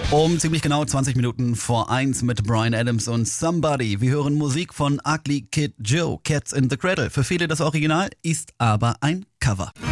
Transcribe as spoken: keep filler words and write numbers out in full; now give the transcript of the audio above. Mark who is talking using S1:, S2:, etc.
S1: Um ziemlich genau zwanzig Minuten vor eins mit Bryan Adams und Somebody. Wir hören Musik von Ugly Kid Joe, Cats in the Cradle. Für viele das Original, ist aber ein Cover.